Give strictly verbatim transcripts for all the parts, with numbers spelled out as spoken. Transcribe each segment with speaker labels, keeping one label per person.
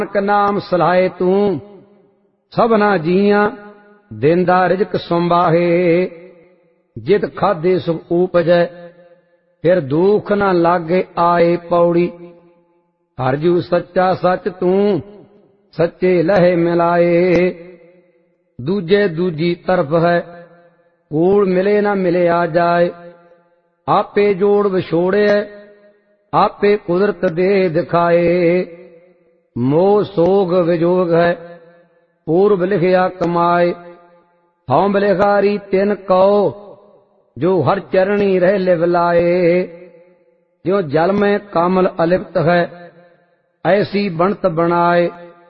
Speaker 1: ਨਾਨਕ ਨਾਮ ਸਲਾਹੇ ਤੂੰ ਸਭਨਾ ਜੀਆਂ ਦੇਂਦਾ ਰਿਜ਼ਕ ਸੰਭਾਹੇ। ਜਿਤ ਖਾਧੇ ਸੁਖ ਊਪਜੈ ਫਿਰ ਦੁਖ ਨਾ ਲਾਗੇ ਆਏ ਪੌੜੀ। ਹਰਜੂ ਸੱਚਾ ਸੱਚ ਤੂੰ ਸੱਚੇ ਲਹੇ ਮਿਲਾਏ। ਦੂਜੇ ਦੂਜੀ ਤਰਫ ਹੈ ਕੂੜ ਮਿਲੇ ਨਾ ਮਿਲਿਆ ਜਾਏ। ਆਪੇ ਜੋੜ ਵਿਛੋੜਿਐ ਆਪੇ ਕੁਦਰਤ ਦੇ ਦਿਖਾਏ। ਮੋਹ ਸੋਗ ਵਿਜੋਗ ਹੈ ਪੂਰਬ ਲਿਖਿਆ ਕਮਾਏ। ਹਉ ਬਲਿਹਾਰੀ ਤਿਨ ਕਉ ਜੋ ਹਰ ਚਰਣੀ ਰਹਿ ਲਿਵ ਲਾਏ। ਜੋ ਜਲ में कमल अलिप्त है ऐसी बनत बनाए।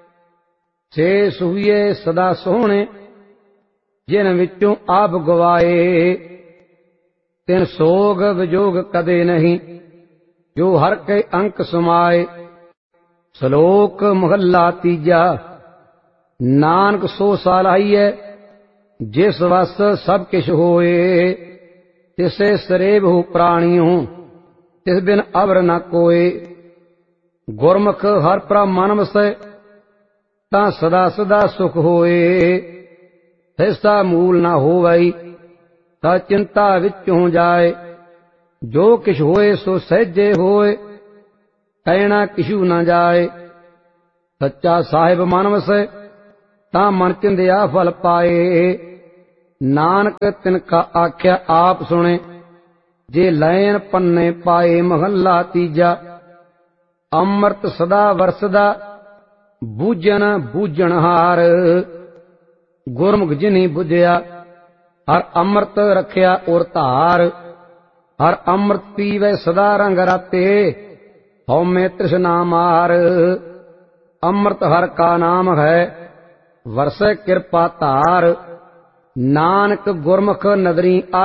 Speaker 1: छे सुहिए सदा सोहणे जिन विचों आप गवाए। तिन सोग विजोग कदे नहीं जो हर के अंक समाए। श्लोक महला तीजा। नानक सो सालाहिए जिस वस सब किश होए। तिसे सरेब हो प्राणियों तिस बिन अवर न कोय। गुरमुख हर प्रा मन वसै तां सदा सदा सुख होए। तिसदा मूल न होवई तां चिंता विचों जाए। जो किश होए सो सहजे होए कहना किशु न जाए। सच्चा साहिब मन वसै तां मन चिंदिया फल पाए। नानक तिनका आख्या आप सुने जे लैन पन्ने पाए। महला तीजा। अमृत सदा वरसदा बूझन बूझन हार। गुरमुख जिनी बुझिया हर अमृत रखिया और धार। हर अमृत पीवै सदा रंग राते हौ में तृष्णा मार। अमृत हर का नाम है वरसै कृपा धार। नानक गुरमुख नदरी